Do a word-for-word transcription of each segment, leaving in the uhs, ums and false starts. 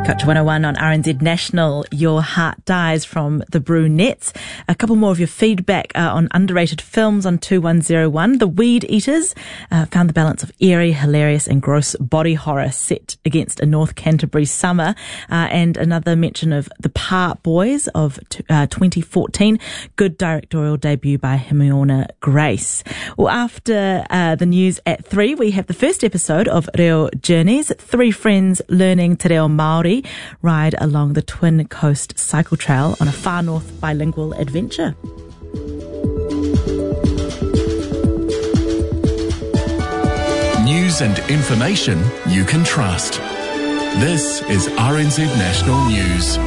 Culture one oh one on R N Z National. Your Heart Dies from the Brunettes. A couple more of your feedback uh, on underrated films on two one oh one. The Weed Eaters uh, found the balance of eerie, hilarious and gross body horror set against a North Canterbury summer. Uh, and another mention of The Part Boys of t- uh, twenty fourteen. Good directorial debut by Himiona Grace. Well, after uh, the news at three, we have the first episode of Reo Journeys. Three friends learning te reo Māori ride along the Twin Coast Cycle Trail on a far north bilingual adventure. News and information you can trust. This is R N Z National News.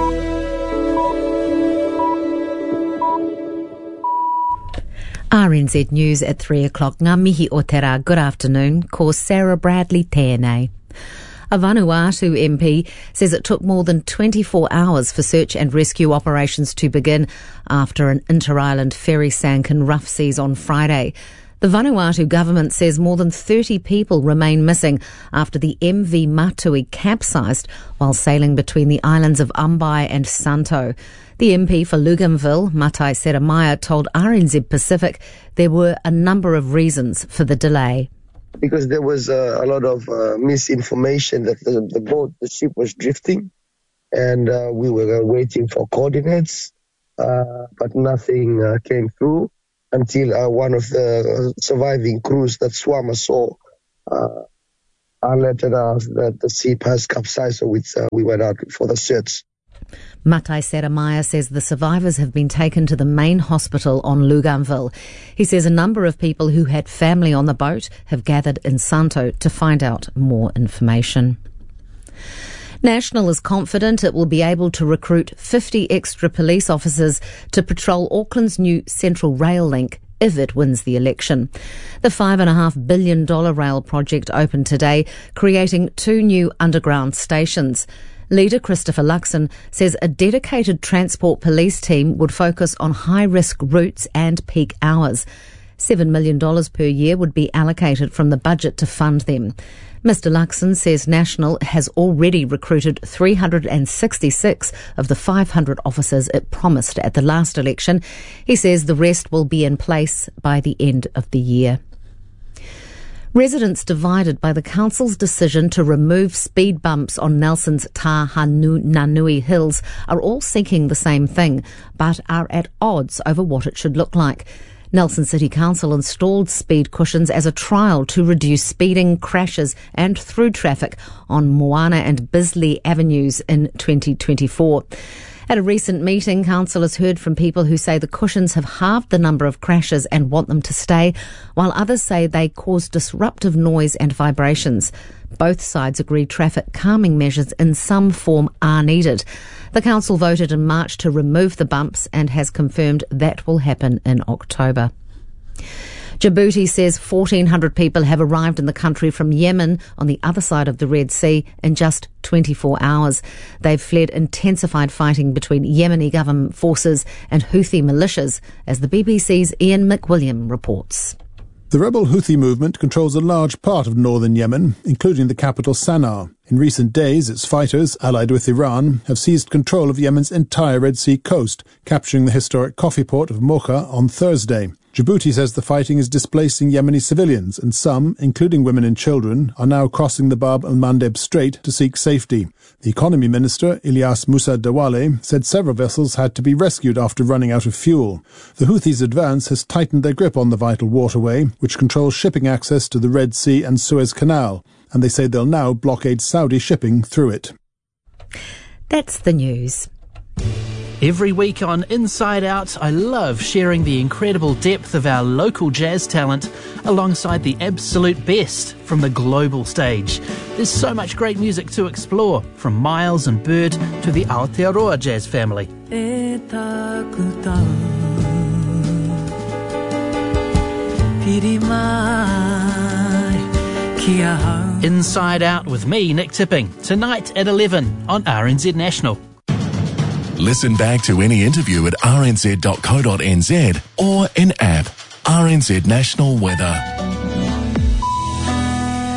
R N Z News at three o'clock. Ngā mihi o te rā. Good afternoon. Ko Sarah Bradley tēnei. A Vanuatu M P says it took more than twenty-four hours for search and rescue operations to begin after an inter-island ferry sank in rough seas on Friday. The Vanuatu government says more than thirty people remain missing after the M V Matui capsized while sailing between the islands of Ambai and Santo. The M P for Luganville, Matai Seremaya, told R N Z Pacific there were a number of reasons for the delay. Because there was uh, a lot of uh, misinformation that the, the boat, the ship was drifting, and uh, we were uh, waiting for coordinates, uh, but nothing uh, came through until uh, one of the surviving crews that swam ashore uh, alerted us that the ship has capsized, so which, uh, we went out for the search. Matai Seremaya says the survivors have been taken to the main hospital on Luganville. He says a number of people who had family on the boat have gathered in Santo to find out more information. National is confident it will be able to recruit fifty extra police officers to patrol Auckland's new Central Rail link if it wins the election. The five and a half billion dollar rail project opened today, creating two new underground stations. Leader Christopher Luxon says a dedicated transport police team would focus on high-risk routes and peak hours. seven million dollars per year would be allocated from the budget to fund them. Mister Luxon says National has already recruited three hundred sixty-six of the five hundred officers it promised at the last election. He says the rest will be in place by the end of the year. Residents divided by the council's decision to remove speed bumps on Nelson's Tahanunanui Hills are all seeking the same thing, but are at odds over what it should look like. Nelson City Council installed speed cushions as a trial to reduce speeding, crashes and through traffic on Moana and Bisley Avenues in twenty twenty-four. At a recent meeting, councillors heard from people who say the cushions have halved the number of crashes and want them to stay, while others say they cause disruptive noise and vibrations. Both sides agree traffic calming measures in some form are needed. The council voted in March to remove the bumps and has confirmed that will happen in October. Djibouti says fourteen hundred people have arrived in the country from Yemen on the other side of the Red Sea in just twenty-four hours. They've fled intensified fighting between Yemeni government forces and Houthi militias, as the B B C's Ian McWilliam reports. The rebel Houthi movement controls a large part of northern Yemen, including the capital Sana'a. In recent days, its fighters, allied with Iran, have seized control of Yemen's entire Red Sea coast, capturing the historic coffee port of Mocha on Thursday. Djibouti says the fighting is displacing Yemeni civilians, and some, including women and children, are now crossing the Bab el-Mandeb Strait to seek safety. The Economy Minister, Ilyas Musa Dawale, said several vessels had to be rescued after running out of fuel. The Houthis' advance has tightened their grip on the vital waterway, which controls shipping access to the Red Sea and Suez Canal, and they say they'll now blockade Saudi shipping through it. That's the news. Every week on Inside Out, I love sharing the incredible depth of our local jazz talent alongside the absolute best from the global stage. There's so much great music to explore, from Miles and Bird to the Aotearoa jazz family. Inside Out with me, Nick Tipping, tonight at eleven on R N Z National. Listen back to any interview at r n z dot co dot n z or in app R N Z National Weather. A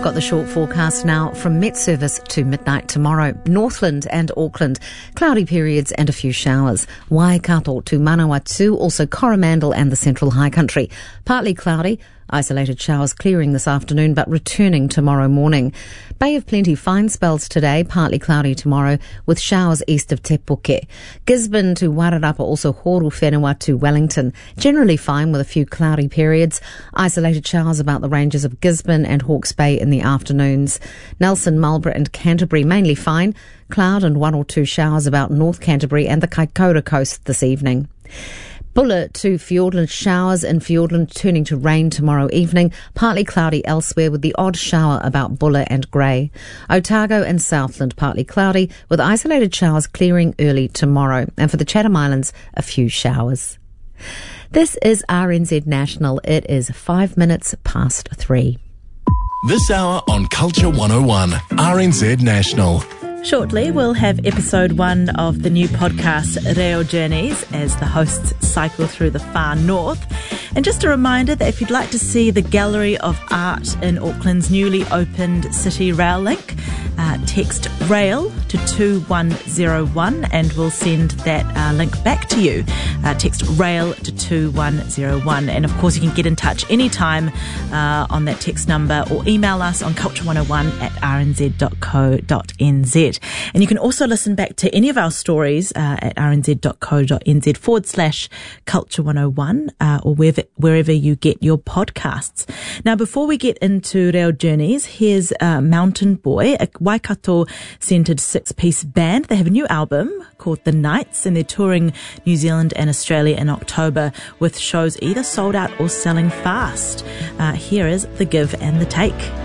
I've got the short forecast now from Met Service to midnight tomorrow. Northland and Auckland, cloudy periods and a few showers. Waikato to Manawatu, also Coromandel and the Central High Country. Partly cloudy, isolated showers clearing this afternoon but returning tomorrow morning. Bay of Plenty fine spells today, partly cloudy tomorrow with showers east of Te Puke. Gisborne to Wairarapa, also Horu Whenua to Wellington. Generally fine with a few cloudy periods. Isolated showers about the ranges of Gisborne and Hawke's Bay in the afternoons. Nelson, Marlborough and Canterbury mainly fine. Cloud and one or two showers about North Canterbury and the Kaikoura coast this evening. Bulla to Fiordland, showers in Fiordland turning to rain tomorrow evening, partly cloudy elsewhere with the odd shower about Bulla and Grey. Otago and Southland partly cloudy with isolated showers clearing early tomorrow, and for the Chatham Islands a few showers. This is R N Z National. It is five minutes past three. This hour on Culture one oh one, R N Z National. Shortly, we'll have episode one of the new podcast, Reo Journeys, as the hosts cycle through the far north. And just a reminder that if you'd like to see the Gallery of Art in Auckland's newly opened City Rail link, uh, text RAIL to two one zero one and we'll send that uh, link back to you. Uh, text RAIL to two one zero one. And of course, you can get in touch anytime uh, on that text number or email us on culture one oh one at r n z dot co dot n z. And you can also listen back to any of our stories uh, at r n z dot co dot n z forward slash culture one oh one uh, or wherever, wherever you get your podcasts. Now, before we get into Reo Journeys, here's uh, Mountain Boy, a Waikato-centred six-piece band. They have a new album called The Nights, and they're touring New Zealand and Australia in October with shows either sold out or selling fast. Uh, here is The Give and the Take.